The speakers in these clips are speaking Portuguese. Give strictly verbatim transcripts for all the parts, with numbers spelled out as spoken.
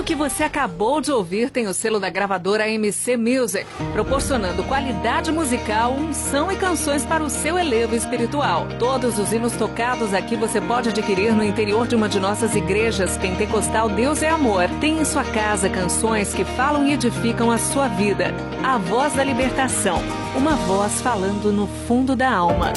que você acabou de ouvir tem o selo da gravadora M C Music, proporcionando qualidade musical, unção e canções para o seu elevo espiritual. Todos os hinos tocados aqui você pode adquirir no interior de uma de nossas igrejas pentecostal Deus é Amor. Tem em sua casa canções que falam e edificam a sua vida. A Voz da Libertação, uma voz falando no fundo da alma.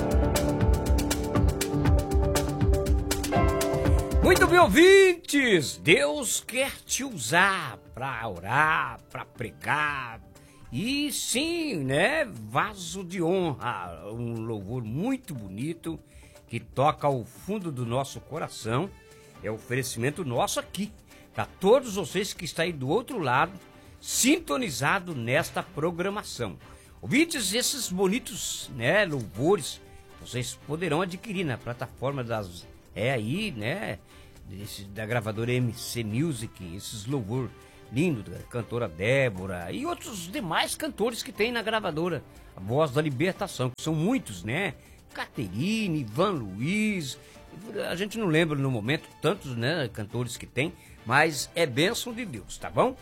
Muito bem, ouvintes! Deus quer te usar para orar, para pregar. E sim, né? Vaso de honra. Um louvor muito bonito que toca ao fundo do nosso coração. É o oferecimento nosso aqui, para todos vocês que estão aí do outro lado, sintonizado nesta programação. Ouvintes, esses bonitos, né, louvores, vocês poderão adquirir na plataforma das... É aí, né, desse, da gravadora M C Music, esses louvor lindo da cantora Débora e outros demais cantores que tem na gravadora A Voz da Libertação, que são muitos, né? Caterine, Ivan Luiz, a gente não lembra no momento tantos, né, cantores que tem, mas é bênção de Deus, tá bom?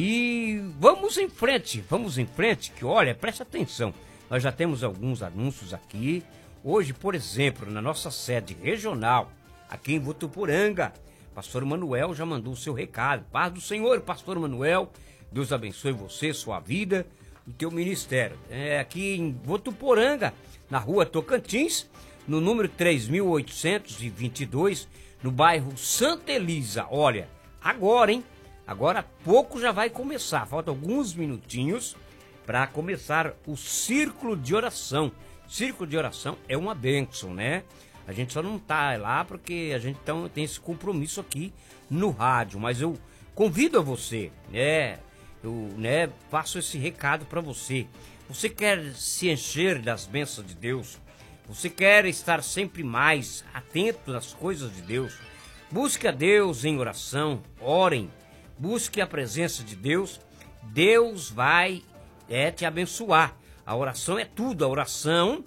E vamos em frente, vamos em frente, que olha, presta atenção, nós já temos alguns anúncios aqui. Hoje, por exemplo, na nossa sede regional, aqui em Votuporanga, pastor Manuel já mandou o seu recado. Paz do Senhor, pastor Manuel, Deus abençoe você, sua vida e teu ministério. É aqui em Votuporanga, na rua Tocantins, no número três mil oitocentos e vinte e dois, no bairro Santa Elisa. Olha, agora, hein? Agora há pouco já vai começar, faltam alguns minutinhos para começar o círculo de oração. Círculo de oração é uma bênção, né? A gente só não tá lá porque a gente então tem esse compromisso aqui no rádio, mas eu convido a você, né? Eu, né, passo esse recado para você. Você quer se encher das bênçãos de Deus? Você quer estar sempre mais atento às coisas de Deus? Busque a Deus em oração, orem, busque a presença de Deus. Deus vai é, te abençoar. A oração é tudo, a oração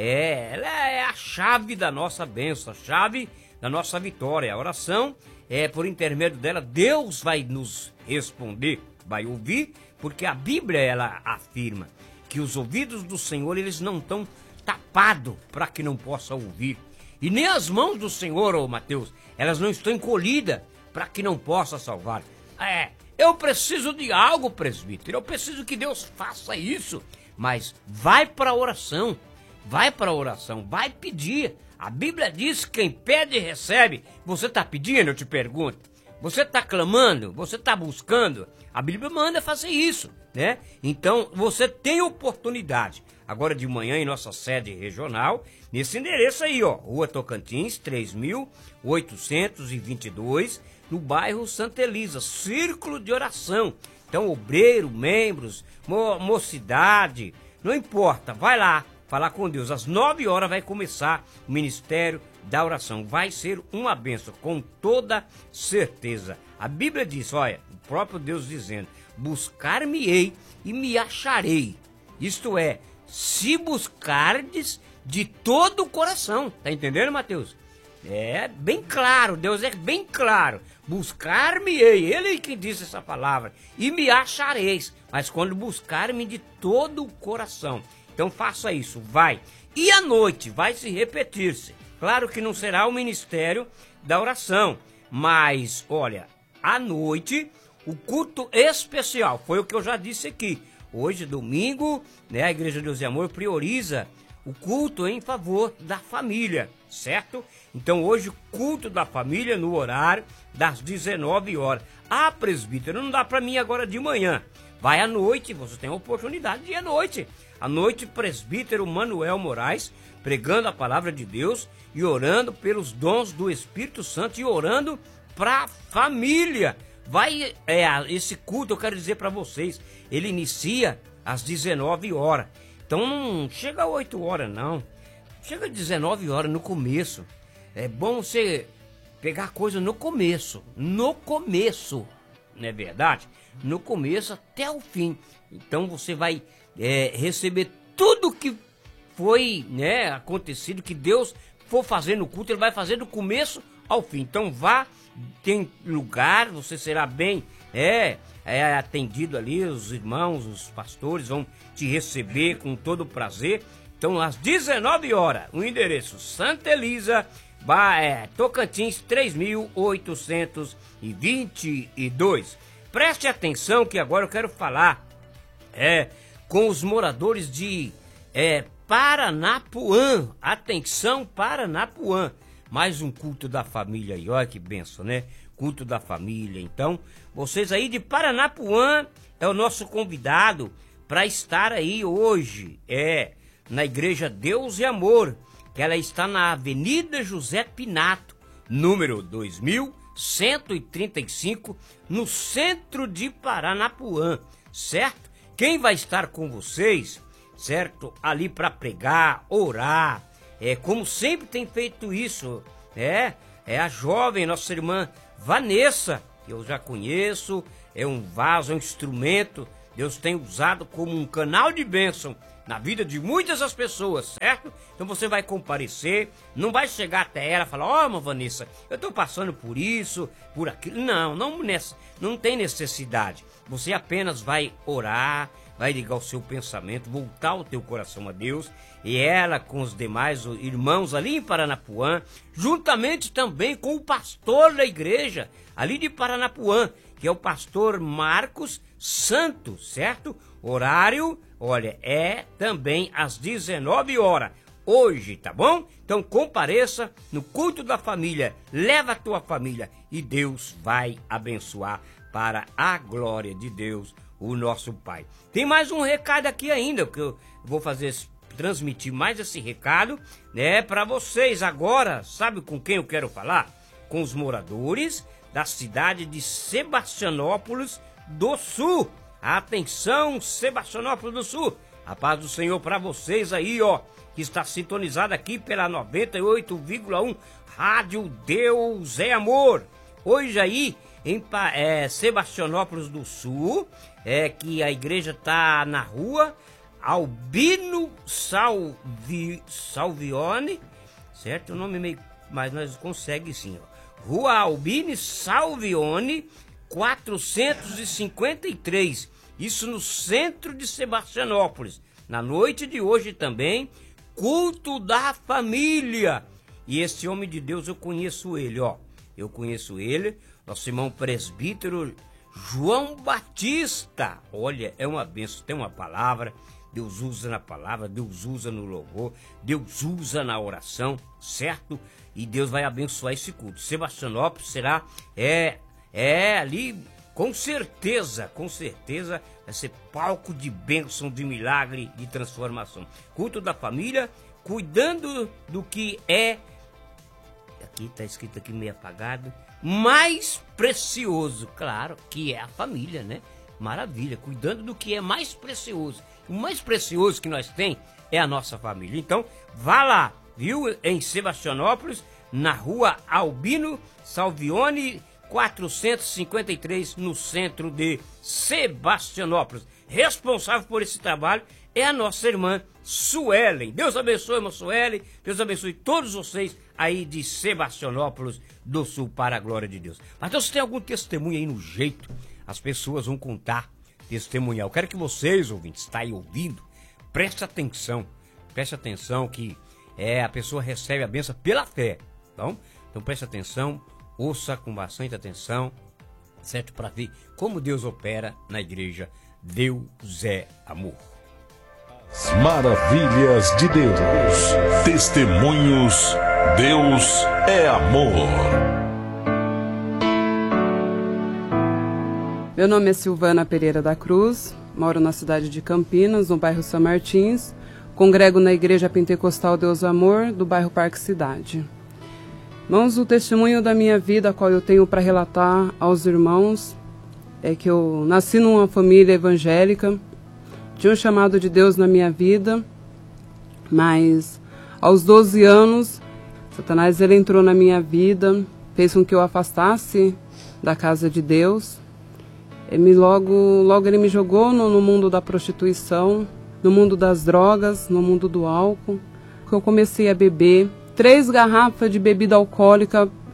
é, ela é a chave da nossa bênção, a chave da nossa vitória. A oração, é por intermédio dela, Deus vai nos responder, vai ouvir, porque a Bíblia, ela afirma que os ouvidos do Senhor, eles não estão tapados para que não possa ouvir. E nem as mãos do Senhor, ô Mateus, elas não estão encolhidas para que não possa salvar. É, eu preciso de algo, presbítero, eu preciso que Deus faça isso. Mas vai para a oração, vai para a oração, vai pedir. A Bíblia diz que quem pede recebe. Você está pedindo, eu te pergunto? Você está clamando? Você está buscando? A Bíblia manda fazer isso, né? Então, você tem oportunidade. Agora de manhã em nossa sede regional, nesse endereço aí, ó, Rua Tocantins, três mil oitocentos e vinte e dois, no bairro Santa Elisa, círculo de oração. Então, obreiro, membros, mo mocidade, não importa, vai lá falar com Deus. Às nove horas vai começar o Ministério da Oração. Vai ser uma bênção, com toda certeza. A Bíblia diz, olha, o próprio Deus dizendo, buscar-me-ei e me acharei. Isto é, se buscardes de todo o coração. Tá entendendo, Mateus? É bem claro, Deus é bem claro. Buscar-me-ei, ele que disse essa palavra, e me achareis, mas quando buscar-me de todo o coração. Então faça isso, vai. E à noite vai se repetir-se. Claro que não será o ministério da oração, mas olha, à noite o culto especial, foi o que eu já disse aqui. Hoje, domingo, né, a Igreja de Deus e Amor prioriza o culto em favor da família, certo? Então hoje, culto da família no horário das dezenove horas. Ah, presbítero, não dá para mim agora de manhã. Vai à noite, você tem a oportunidade de ir à noite. À noite, presbítero Manuel Moraes, pregando a palavra de Deus e orando pelos dons do Espírito Santo e orando para a família. Vai, é, esse culto, eu quero dizer para vocês, ele inicia às dezenove horas. Então não chega às oito horas, não. Chega às dezenove horas no começo. É bom você pegar a coisa no começo. No começo, não é verdade? No começo até o fim. Então você vai é, receber tudo que foi, né, acontecido, que Deus for fazer no culto, ele vai fazer do começo ao fim. Então vá, tem lugar, você será bem é, é atendido ali, os irmãos, os pastores vão te receber com todo prazer. Então às dezenove horas, o endereço Santa Elisa, é, Tocantins três mil oitocentos e vinte e dois. Preste atenção que agora eu quero falar é, com os moradores de é, Paranapuã. Atenção, Paranapuã. Mais um culto da família aí, olha que benção, né? Culto da família. Então, vocês aí de Paranapuã é o nosso convidado para estar aí hoje, é, na Igreja Deus e Amor, que ela está na Avenida José Pinato, número dois mil cento e trinta e cinco, no centro de Paranapuã, certo? Quem vai estar com vocês, certo? Ali para pregar, orar, é como sempre tem feito isso, é, é a jovem, nossa irmã Vanessa, que eu já conheço, é um vaso, é um instrumento, Deus tem usado como um canal de bênção na vida de muitas das pessoas, certo? Então você vai comparecer, não vai chegar até ela e falar, ó, oh, Vanessa, eu tô passando por isso, por aquilo. Não, não, nessa, não tem necessidade. Você apenas vai orar, vai ligar o seu pensamento, voltar o teu coração a Deus, e ela com os demais irmãos ali em Paranapuã, juntamente também com o pastor da igreja ali de Paranapuã, que é o pastor Marcos Santos, certo? Horário, olha, é também às dezenove horas, hoje, tá bom? Então compareça no culto da família, leva a tua família e Deus vai abençoar para a glória de Deus, o nosso Pai. Tem mais um recado aqui ainda, que eu vou fazer, transmitir mais esse recado, né, para vocês agora. Sabe com quem eu quero falar? Com os moradores da cidade de Sebastianópolis do Sul. Atenção, Sebastianópolis do Sul. A paz do Senhor para vocês aí, ó, que está sintonizado aqui pela noventa e oito vírgula um Rádio Deus é Amor. Hoje aí em é, Sebastianópolis do Sul, é que a igreja tá na rua Albino Salvi, Salvione, certo? O nome meio, mas nós conseguimos sim, ó. Rua Albino Salvione, quatrocentos e cinquenta e três, isso no centro de Sebastianópolis. Na noite de hoje também, culto da família. E esse homem de Deus, eu conheço ele, ó. Eu conheço ele, nosso irmão presbítero João Batista. Olha, é uma benção, tem uma palavra, Deus usa na palavra, Deus usa no louvor, Deus usa na oração, certo? E Deus vai abençoar esse culto. Sebastianópolis será, é, é ali, com certeza, com certeza, vai ser palco de bênção, de milagre, de transformação. Culto da família, cuidando do que é, aqui está escrito aqui meio apagado, mais precioso, claro, que é a família, né? Maravilha, cuidando do que é mais precioso. O mais precioso que nós tem é a nossa família. Então, vá lá, viu? Em Sebastianópolis, na rua Albino Salvione, quatrocentos e cinquenta e três, no centro de Sebastianópolis. Responsável por esse trabalho é a nossa irmã Suelen. Deus abençoe, irmã Suelen. Deus abençoe todos vocês aí de Sebastianópolis do Sul, para a glória de Deus. Mas então, se tem algum testemunho aí no jeito, as pessoas vão contar, testemunhar. Eu quero que vocês, ouvintes, está aí ouvindo, preste atenção. Preste atenção que é, a pessoa recebe a bênção pela fé. Então, então preste atenção, ouça com bastante atenção, certo? Para ver como Deus opera na igreja Deus é Amor. As maravilhas de Deus. Testemunhos. Deus é Amor. Meu nome é Silvana Pereira da Cruz, moro na cidade de Campinas, no bairro São Martins, congrego na Igreja Pentecostal Deus é Amor, do bairro Parque Cidade. Irmãos, o testemunho da minha vida, qual eu tenho para relatar aos irmãos, é que eu nasci numa família evangélica, tinha um chamado de Deus na minha vida, mas aos doze anos, Satanás ele entrou na minha vida, fez com que eu afastasse da casa de Deus. Ele logo, logo ele me jogou no, no mundo da prostituição, no mundo das drogas, no mundo do álcool. Eu comecei a beber três garrafas de bebida alcoólica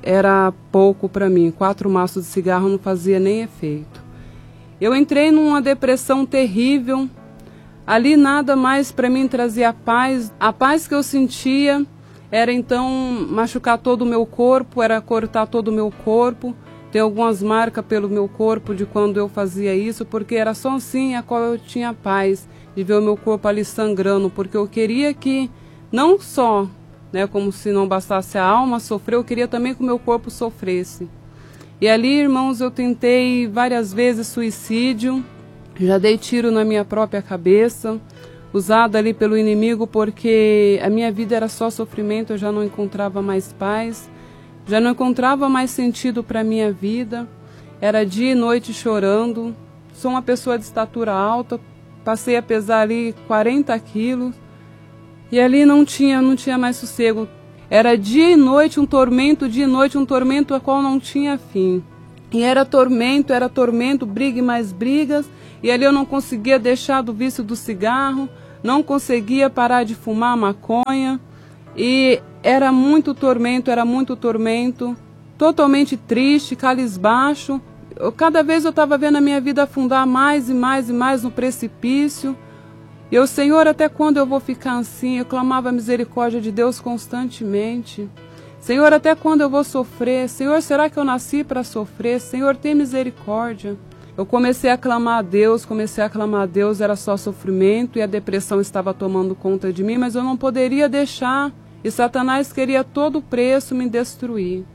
era pouco para mim. Quatro maços de cigarro não fazia nem efeito. Eu entrei numa depressão terrível. Ali nada mais para mim trazia paz. A paz que eu sentia era então machucar todo o meu corpo, era cortar todo o meu corpo. Tem algumas marcas pelo meu corpo de quando eu fazia isso, porque era só assim a qual eu tinha paz, de ver o meu corpo ali sangrando, porque eu queria que, não só, né, como se não bastasse a alma sofrer, eu queria também que o meu corpo sofresse. E ali, irmãos, eu tentei várias vezes suicídio, já dei tiro na minha própria cabeça, usado ali pelo inimigo, porque a minha vida era só sofrimento, eu já não encontrava mais paz. Já não encontrava mais sentido para a minha vida, era dia e noite chorando. Sou uma pessoa de estatura alta, passei a pesar ali quarenta quilos e ali não tinha, não tinha mais sossego. Era dia e noite um tormento, dia e noite um tormento a qual não tinha fim. E era tormento, era tormento, briga e mais brigas, e ali eu não conseguia deixar do vício do cigarro, não conseguia parar de fumar maconha, e era muito tormento, era muito tormento, totalmente triste, cabisbaixo. Eu, cada vez eu estava vendo a minha vida afundar mais e mais e mais no precipício. E eu, Senhor, até quando eu vou ficar assim? Eu clamava a misericórdia de Deus constantemente. Senhor, até quando eu vou sofrer? Senhor, será que eu nasci para sofrer? Senhor, tem misericórdia. Eu comecei a clamar a Deus, comecei a clamar a Deus, era só sofrimento e a depressão estava tomando conta de mim, mas eu não poderia deixar. E Satanás queria a todo preço me destruir.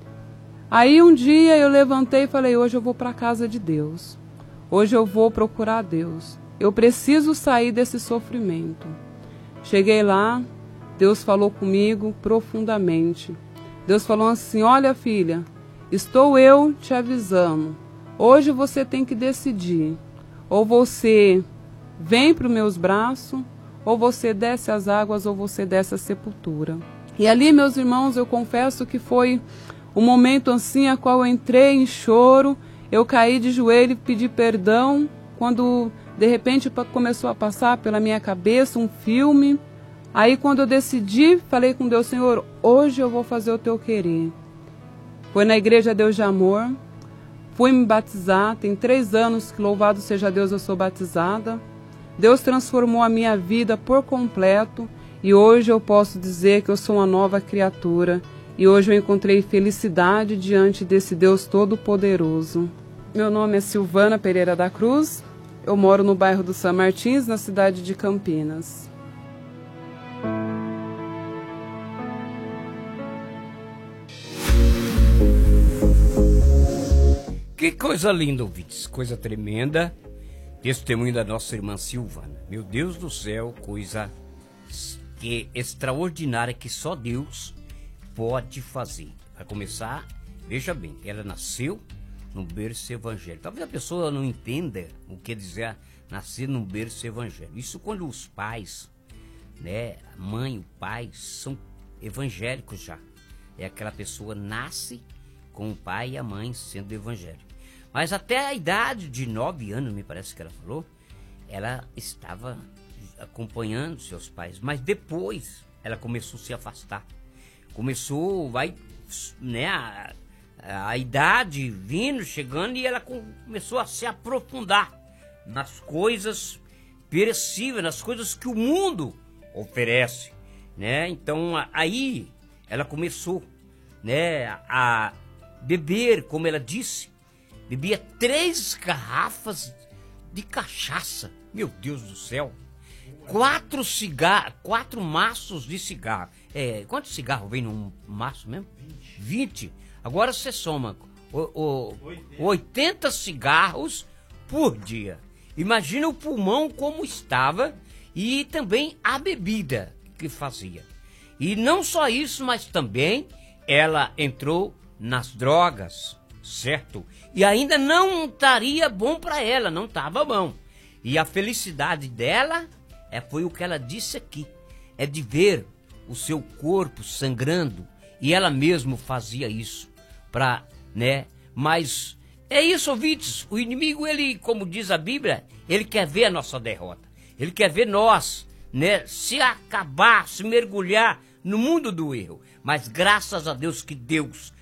Aí um dia eu levantei e falei, hoje eu vou para a casa de Deus. Hoje eu vou procurar Deus. Eu preciso sair desse sofrimento. Cheguei lá, Deus falou comigo profundamente. Deus falou assim, olha filha, estou eu te avisando. Hoje você tem que decidir. Ou você vem para os meus braços, ou você desce as águas, ou você desce a sepultura. E ali, meus irmãos, eu confesso que foi um momento assim, a qual eu entrei em choro, eu caí de joelho e pedi perdão, quando de repente começou a passar pela minha cabeça um filme. Aí quando eu decidi, falei com Deus, Senhor, hoje eu vou fazer o teu querer. Foi na igreja Deus de Amor, fui me batizar, tem três anos que, louvado seja Deus, eu sou batizada. Deus transformou a minha vida por completo e hoje eu posso dizer que eu sou uma nova criatura e hoje eu encontrei felicidade diante desse Deus Todo-Poderoso. Meu nome é Silvana Pereira da Cruz, eu moro no bairro do São Martins, na cidade de Campinas. Que coisa linda, ouvintes, coisa tremenda. Testemunho da nossa irmã Silvana. Meu Deus do céu, coisa que extraordinária que só Deus pode fazer. Vai começar, veja bem, ela nasceu num berço evangélico. Talvez a pessoa não entenda o que dizer nascer num berço evangélico. Isso quando os pais, né, a mãe, o pai, são evangélicos já. É aquela pessoa nasce com o pai e a mãe sendo evangélicos. Mas até a idade de nove anos, me parece que ela falou, ela estava acompanhando seus pais. Mas depois ela começou a se afastar. Começou, vai, né, a, a idade vindo, chegando, e ela começou a se aprofundar nas coisas perecíveis, nas coisas que o mundo oferece, né? Então aí ela começou, né, a beber, como ela disse, bebia três garrafas de cachaça. Meu Deus do céu. Quatro cigarros, quatro maços de cigarro. É, quantos cigarros vem num maço mesmo? vinte. Agora você soma o, o, oitenta cigarros por dia. Imagina o pulmão como estava e também a bebida que fazia. E não só isso, mas também ela entrou nas drogas, certo? E ainda não estaria bom para ela, não estava bom. E a felicidade dela é, foi o que ela disse aqui, é de ver o seu corpo sangrando, e ela mesma fazia isso para, né? Mas é isso, ouvintes, o inimigo, ele, como diz a Bíblia, ele quer ver a nossa derrota, ele quer ver nós, né, se acabar, se mergulhar no mundo do erro. Mas graças a Deus que Deus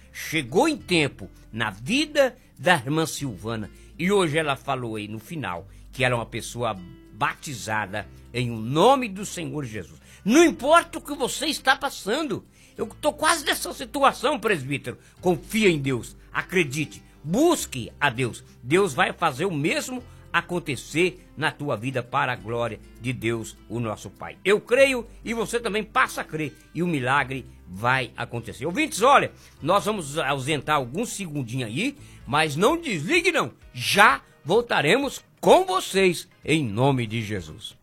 chegou em tempo na vida da irmã Silvana. E hoje ela falou aí no final que ela é uma pessoa batizada em o nome do Senhor Jesus. Não importa o que você está passando. Eu estou quase nessa situação, presbítero. Confia em Deus, acredite, busque a Deus. Deus vai fazer o mesmo acontecer na tua vida para a glória de Deus, o nosso Pai. Eu creio e você também passa a crer e o milagre vai acontecer. Ouvintes, olha, nós vamos ausentar alguns segundinhos aí, mas não desligue não. Já voltaremos com vocês em nome de Jesus.